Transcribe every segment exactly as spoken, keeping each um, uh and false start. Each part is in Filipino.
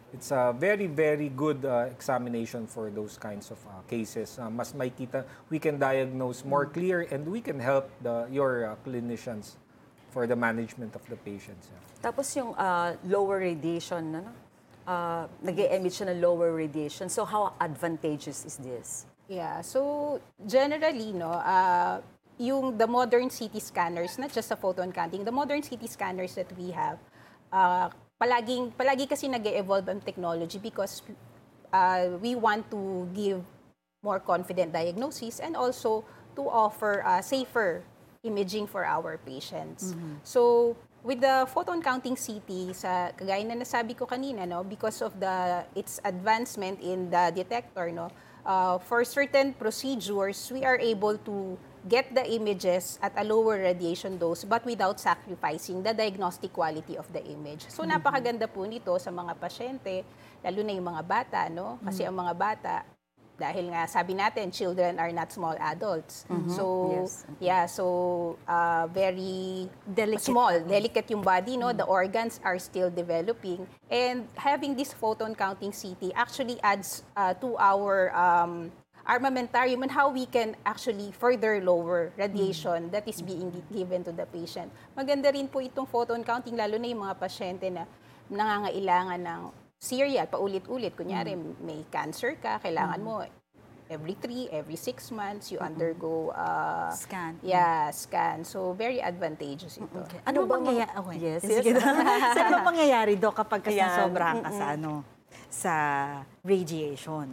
It's a very, very good uh, examination for those kinds of uh, cases. Uh, mas may kita, we can diagnose more clear and we can help the, your uh, clinicians for the management of the patients. Yeah. Tapos yung uh, lower radiation, ano? Uh, nag-e-emit siya ng lower radiation. So how advantageous is this? Yeah, so generally, no, uh, yung the modern C T scanners, not just sa photon counting, the modern C T scanners that we have, uh, palaging, palagi kasi nag-e-evolve ang technology because uh, we want to give more confident diagnosis and also to offer uh, safer imaging for our patients. Mm-hmm. So, with the photon counting C T, sa kagaya na nasabi ko kanina, no, because of the its advancement in the detector, no, uh, for certain procedures, we are able to get the images at a lower radiation dose but without sacrificing the diagnostic quality of the image. So, mm-hmm. napakaganda po nito sa mga pasyente, lalo na yung mga bata, no? Kasi mm-hmm. ang mga bata, dahil nga sabi natin, children are not small adults. Mm-hmm. So, yes. yeah, so uh, very delicate. Small, delicate yung body, no? Mm-hmm. The organs are still developing. And having this photon counting C T actually adds uh, to our um, armamentarium and how we can actually further lower radiation mm-hmm. that is being given to the patient. Maganda rin po itong photon counting, lalo na yung mga pasyente na nangangailangan ng serial, paulit-ulit. Kunyari, mm. may cancer ka, kailangan mm. mo every three, every six months, you mm-hmm. undergo uh, scan. Yeah, scan. So, very advantageous ito. Okay. Ano, ano bang mangyayari? Oh, yes, yes. So, ano mangyayari, Doc, kapag kasi sobrang ka sa, ano, sa radiation?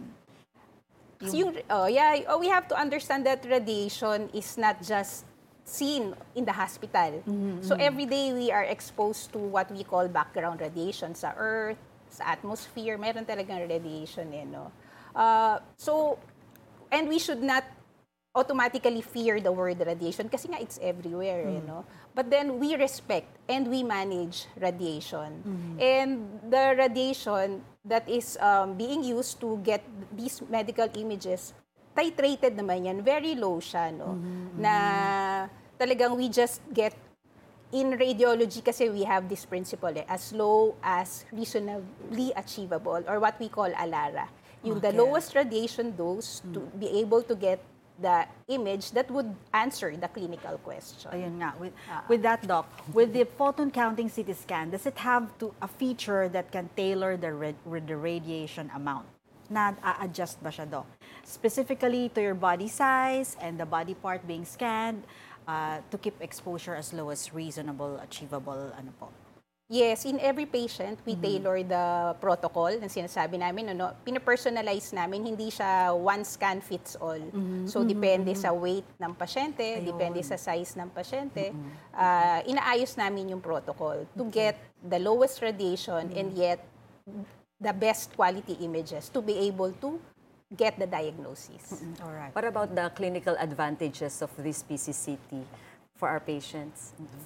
So, yung, oh, yeah, oh, we have to understand that radiation is not just seen in the hospital. Mm-hmm. So, every day we are exposed to what we call background radiation sa Earth, sa atmosphere, meron talagang radiation eh, no? Uh, so, and we should not automatically fear the word radiation kasi nga it's everywhere, mm. you know? But then we respect and we manage radiation. Mm-hmm. And the radiation that is um, being used to get these medical images, titrated naman yan, very low siya, no? Mm-hmm. Na talagang we just get in radiology kasi we have this principle eh, as low as reasonably achievable or what we call ALARA. Yung okay. the lowest radiation dose mm. to be able to get the image that would answer the clinical question. Ayun nga. With, uh, with that, Doc, with the photon counting C T scan, does it have to a feature that can tailor the, rad, the radiation amount? Na a-adjust ba siya, Doc? Specifically to your body size and the body part being scanned, Uh, to keep exposure as low as reasonable, achievable, ano po? Yes, in every patient, we mm-hmm. tailor the protocol na sinasabi namin. Ano, pinapersonalize namin, hindi siya one scan fits all. Mm-hmm. So, depende mm-hmm. sa weight ng pasyente, Ayun. depende sa size ng pasyente. Mm-hmm. Uh, inaayos namin yung protocol to okay. get the lowest radiation mm-hmm. and yet the best quality images to be able to get the diagnosis. Mm-hmm. All right. What about the clinical advantages of this P C C T for our patients? Mm-hmm.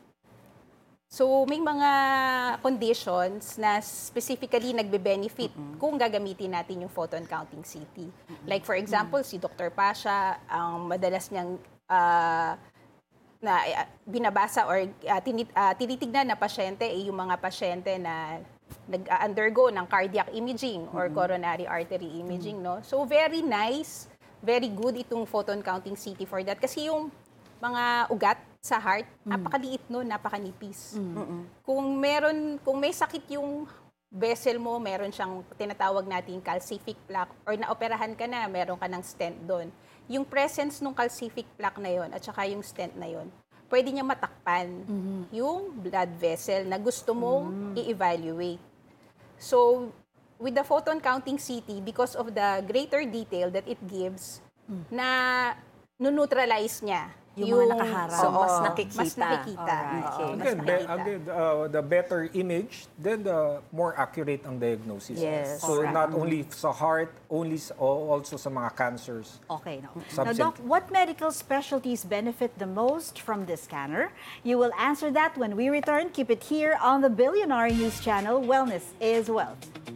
So, may mga conditions na specifically nagbe-benefit mm-hmm. kung gagamitin natin yung photon counting C T. Mm-hmm. Like for example, mm-hmm. si Doctor Pasha, ang madalas niyang uh, na uh, binabasa or uh, tinit, uh, tinitignan na pasyente ay yung mga pasyente na nag-undergo ng cardiac imaging or coronary artery imaging, no? So, very nice, very good itong photon counting C T for that. Kasi yung mga ugat sa heart, mm. napakaliit no, napakanipis. Mm. Kung meron, kung may sakit yung vessel mo, meron siyang tinatawag nating calcific plaque or naoperahan ka na, meron ka ng stent doon. Yung presence ng calcific plaque na yon at saka yung stent na yon, pwede niya matakpan mm-hmm. yung blood vessel na gusto mong mm-hmm. i-evaluate. So, with the photon counting C T, because of the greater detail that it gives, mm. na nu-neutralize niya yung, yung mga nakaharap. So, mas nakikita. Mas nakikita. Right. Okay. Again, Mas nakikita. again uh, the better image, then the more accurate ang diagnosis. Yes. So, Right. not only sa heart, only sa, also sa mga cancers. Okay. No. Now, Subset. Doc, what medical specialties benefit the most from this scanner? You will answer that when we return. Keep it here on the Billionaire News Channel. Wellness is Wealth.